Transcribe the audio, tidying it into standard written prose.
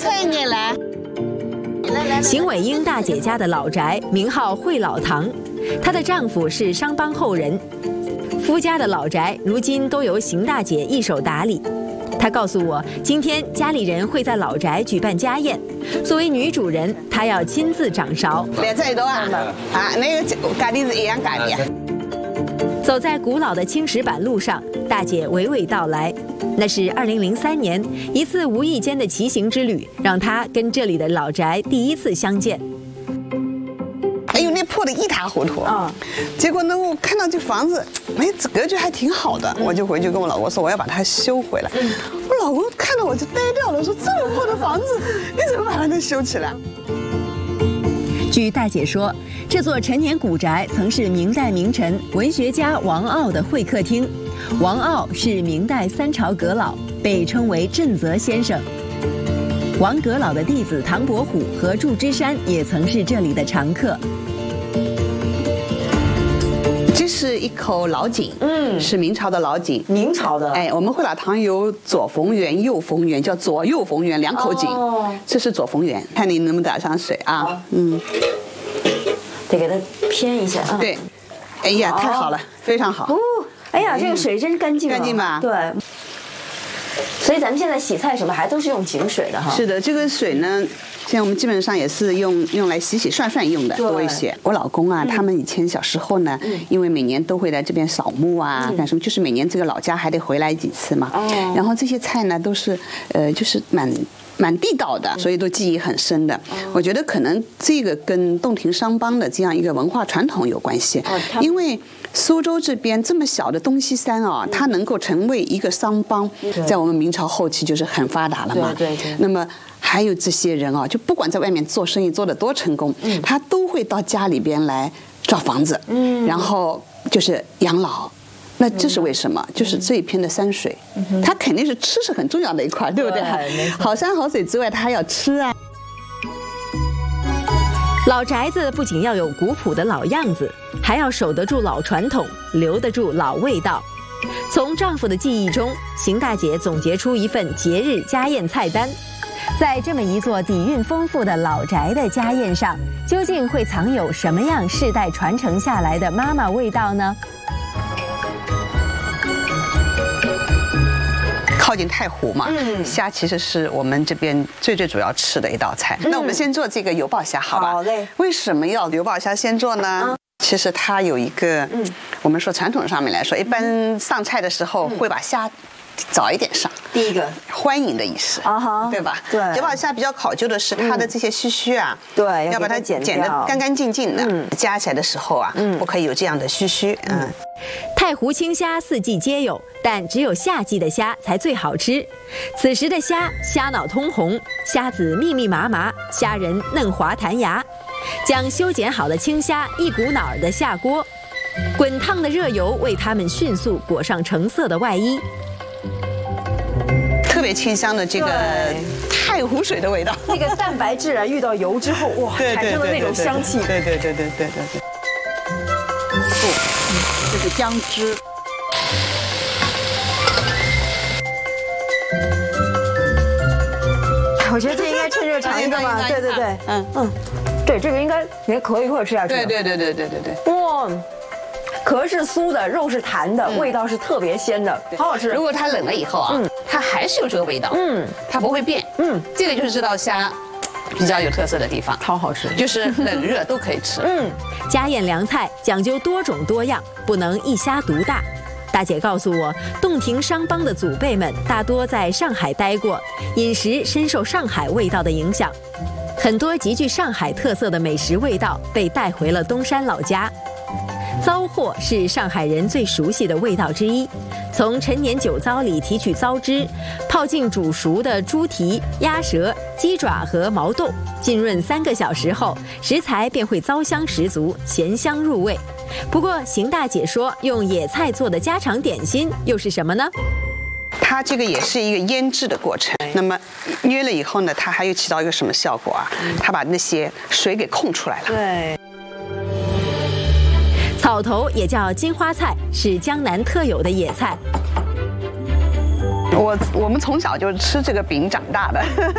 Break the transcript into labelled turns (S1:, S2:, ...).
S1: 菜你来。
S2: 邢伟英大姐家的老宅名号惠老堂，她的丈夫是商帮后人，夫家的老宅如今都由邢大姐一手打理。她告诉我，今天家里人会在老宅举办家宴，作为女主人，她要亲自掌勺。
S1: 来这一道啊，那个咖喱是一样咖喱。
S2: 走在古老的青石板路上，大姐娓娓道来，那是2003年一次无意间的骑行之旅，让她跟这里的老宅第一次相见。
S1: 哎呦，那破得一塌糊涂啊！结果呢，我看到这房子，哎，这格局还挺好的，我就回去跟我老公说，我要把它修回来。我老公看到我就呆掉了，说这么破的房子，你怎么把它能修起来？
S2: 据大姐说，这座陈年古宅曾是明代名臣文学家王傲的会客厅。王傲是明代3朝阁老，被称为震泽先生。王阁老的弟子唐伯虎和祝枝山也曾是这里的常客。
S1: 这是一口老井，是明朝的老井。
S3: 明朝的，
S1: 哎，我们惠老堂有左逢源、右逢源，叫左右逢源2口井。这是左逢源，看你能不能打上水啊？
S3: 得给它偏一下啊。
S1: 对，哎呀，太好了，非常好。
S3: 哎呀，这个水真干净，
S1: 干净吧？
S3: 对。所以咱们现在洗菜什么还都是用井水的哈。
S1: 是的，这个水呢，现在我们基本上也是用来洗涮用的多一些。我老公啊，他们以前小时候呢，因为每年都会来这边扫墓啊，干什么，就是每年这个老家还得回来几次嘛。然后这些菜呢，都是就是蛮地道的，所以都记忆很深的。我觉得可能这个跟洞庭商帮的这样一个文化传统有关系，因为苏州这边这么小的东西山啊，它能够成为一个商帮，在我们明朝后期就是很发达了嘛。
S3: 对。
S1: 那么还有这些人啊，就不管在外面做生意做得多成功，他都会到家里边来造房子，然后就是养老。那这是为什么？就是这一片的山水，它肯定是吃是很重要的一块，对不对？好山好水之外，它还要吃啊。
S2: 老宅子不仅要有古朴的老样子，还要守得住老传统，留得住老味道。从丈夫的记忆中，邢大姐总结出一份节日家宴菜单。在这么一座底蕴丰富的老宅的家宴上，究竟会藏有什么样世代传承下来的妈妈味道呢？
S1: 靠近太湖嘛，虾其实是我们这边最主要吃的一道菜。那我们先做这个油爆虾，好吧？
S3: 好嘞。
S1: 为什么要油爆虾先做呢？其实它有一个，我们说传统上面来说，一般上菜的时候会把虾早一点上。
S3: 第一个
S1: 欢迎的意思，对吧？
S3: 对。
S1: 油爆虾比较考究的是它的这些须啊，
S3: 对，
S1: 要把它剪得干干净净的，夹起来的时候啊，不可以有这样的须。
S2: 太湖青虾四季皆有，但只有夏季的虾才最好吃。此时的虾脑通红，虾子密密麻麻，虾仁嫩滑弹牙。将修剪好的青虾一股脑儿地下锅，滚烫的热油为它们迅速裹上橙色的外衣。
S1: 特别清香的这个太湖水的味道，
S3: 那个蛋白质啊遇到油之后，哇，产生的那种香气。
S1: 对。这是姜汁。
S3: 我觉得这应该趁热尝一个吧。对。对，这个应该连壳一块吃下去。
S1: 对。
S3: 哇，壳是酥的，肉是弹的，味道是特别鲜的，好好吃。
S1: 如果它冷了以后啊，它还是有这个味道，它不会变，这个就是这道虾比较有特色的地方，
S3: 超好吃，
S1: 就是冷热都可以吃。
S2: 家宴凉菜讲究多种多样，不能一虾独大。大姐告诉我，洞庭商帮的祖辈们大多在上海待过，饮食深受上海味道的影响，很多极具上海特色的美食味道被带回了东山老家。糟货是上海人最熟悉的味道之一，从陈年酒糟里提取糟汁，泡进煮熟的猪蹄、鸭舌、鸡爪和毛豆，浸润3个小时后，食材便会糟香十足，咸香入味。不过邢大姐说，用野菜做的家常点心又是什么呢？
S1: 它这个也是一个腌制的过程。那么捏了以后呢，它还有起到一个什么效果啊？它把那些水给控出来了。
S3: 对。
S2: 草头也叫金花菜，是江南特有的野菜。
S1: 我们从小就吃这个饼长大的。